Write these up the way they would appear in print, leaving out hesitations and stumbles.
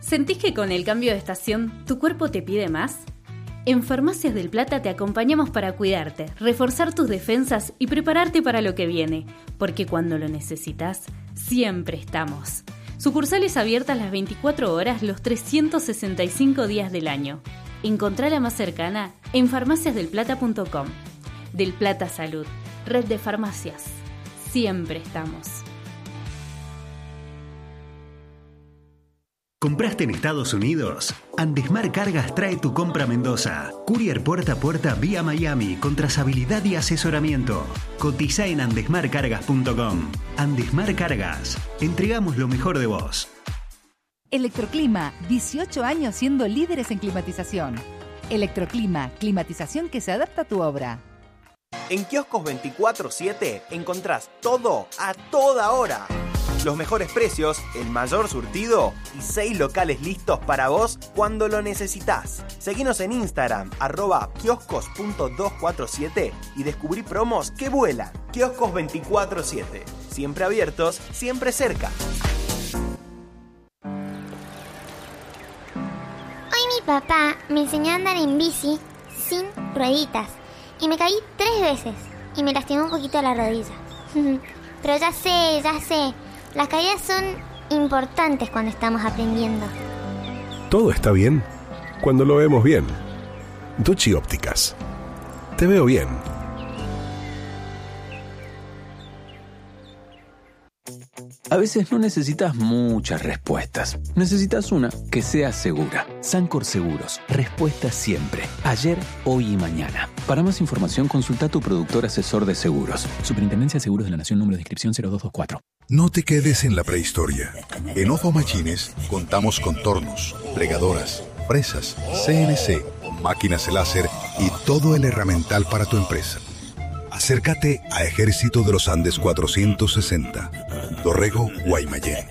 ¿Sentís que con el cambio de estación tu cuerpo te pide más? En Farmacias del Plata te acompañamos para cuidarte, reforzar tus defensas y prepararte para lo que viene, porque cuando lo necesitas, siempre estamos. Sucursales abiertas las 24 horas, los 365 días del año. Encontrá la más cercana en farmaciasdelplata.com. Del Plata Salud, red de farmacias. Siempre estamos. ¿Compraste en Estados Unidos? Andesmar Cargas trae tu compra a Mendoza. Courier puerta a puerta vía Miami con trazabilidad y asesoramiento. Cotiza en andesmarcargas.com. Andesmar Cargas. Entregamos lo mejor de vos. Electroclima, 18 años siendo líderes en climatización. Electroclima, climatización que se adapta a tu obra. En Kioscos 24/7 encontrás todo a toda hora. Los mejores precios, el mayor surtido y 6 locales listos para vos cuando lo necesitas. Seguinos en Instagram, @kioscos.247 y descubrí promos que vuelan. Kioscos 24/7, siempre abiertos, siempre cerca. Hoy mi papá me enseñó a andar en bici sin rueditas y me caí 3 veces y me lastimó un poquito la rodilla. Pero ya sé. Las caídas son importantes cuando estamos aprendiendo. Todo está bien cuando lo vemos bien. Ducci Ópticas. Te veo bien. A veces no necesitas muchas respuestas. Necesitas una que sea segura. Sancor Seguros. Respuesta siempre. Ayer, hoy y mañana. Para más información, consulta a tu productor asesor de seguros. Superintendencia de Seguros de la Nación, número de inscripción 0224. No te quedes en la prehistoria. En Ojo Machines contamos con tornos, plegadoras, fresas, CNC, máquinas láser y todo el herramental para tu empresa. Acércate a Ejército de los Andes 460. Dorrego, Guaymallén.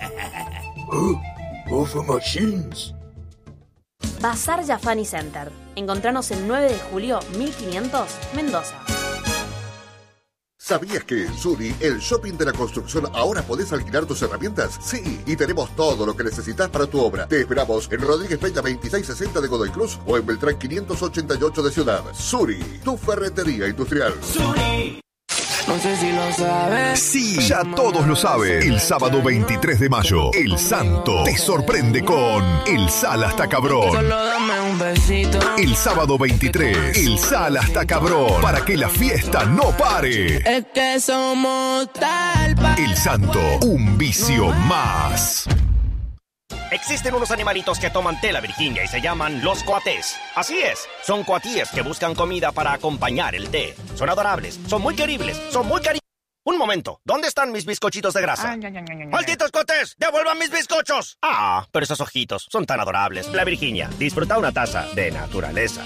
Ojo Machines. Bazar Jafani Center. Encontranos el 9 de julio 1500, Mendoza. ¿Sabías que en Suri, el shopping de la construcción, ahora podés alquilar tus herramientas? Sí, y tenemos todo lo que necesitas para tu obra. Te esperamos en Rodríguez Peña 2660 de Godoy Cruz o en Beltrán 588 de Ciudad. Suri, tu ferretería industrial. Suri. No sé si lo sabes. Sí, ya todos lo saben. El sábado 23 de mayo, El Santo te sorprende con El Sal hasta Cabrón. Solo dame un besito. El sábado 23, El Sal hasta Cabrón, para que la fiesta no pare. Es que somos tal. El Santo, un vicio más. Existen unos animalitos que toman té la Virginia y se llaman los coatés. Así es, son coatíes que buscan comida para acompañar el té. Son adorables, son muy queribles, son muy cariñosos. Un momento, ¿dónde están mis bizcochitos de grasa? ¡Malditos coatés! ¡Devuelvan mis bizcochos! Ah, pero esos ojitos son tan adorables. La Virginia, disfruta una taza de naturaleza.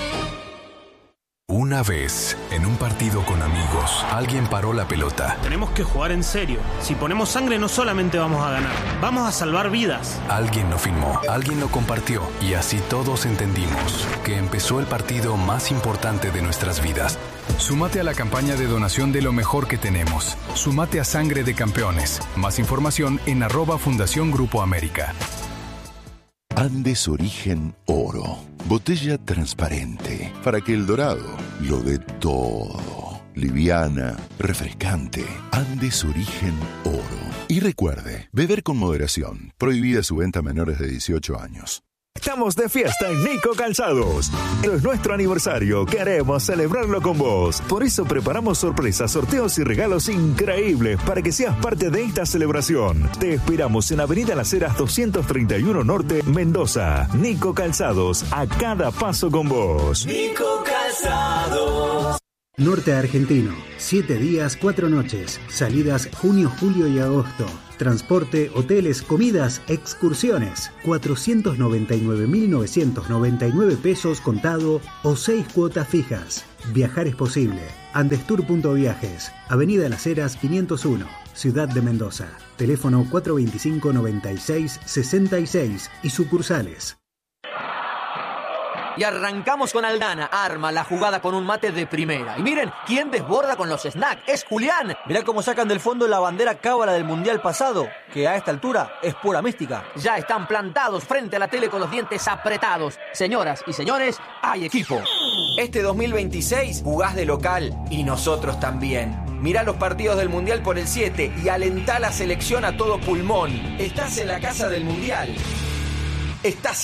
Una vez, en un partido con amigos, alguien paró la pelota. Tenemos que jugar en serio. Si ponemos sangre no solamente vamos a ganar, vamos a salvar vidas. Alguien lo filmó, alguien lo compartió y así todos entendimos que empezó el partido más importante de nuestras vidas. Súmate a la campaña de donación de lo mejor que tenemos. Súmate a Sangre de Campeones. Más información en @Fundación Grupo América. Andes Origen Oro. Botella transparente para que el dorado lo dé todo. Liviana, refrescante. Andes Origen Oro. Y recuerde, beber con moderación. Prohibida su venta a menores de 18 años. Estamos de fiesta en Nico Calzados. Es nuestro aniversario. Queremos celebrarlo con vos. Por eso preparamos sorpresas, sorteos y regalos increíbles para que seas parte de esta celebración. Te esperamos en Avenida Las Heras 231 Norte, Mendoza. Nico Calzados, a cada paso con vos. Nico Calzados. Norte Argentino, 7 días, 4 noches. Salidas junio, julio y agosto. Transporte, hoteles, comidas, excursiones. 499.999 pesos contado o 6 cuotas fijas. Viajar es posible. Andestour.viajes. Avenida Las Heras 501, Ciudad de Mendoza. Teléfono 425-96-66 y sucursales. Y arrancamos con Aldana. Arma la jugada con un mate de primera. Y miren, ¿quién desborda con los snacks? Es Julián. Mirá cómo sacan del fondo la bandera cábala del mundial pasado, que a esta altura es pura mística. Ya están plantados frente a la tele con los dientes apretados. Señoras y señores, hay equipo. Este 2026 jugás de local y nosotros también. Mirá los partidos del Mundial por el 7 y alentá la selección a todo pulmón. Estás en la casa del Mundial. Estás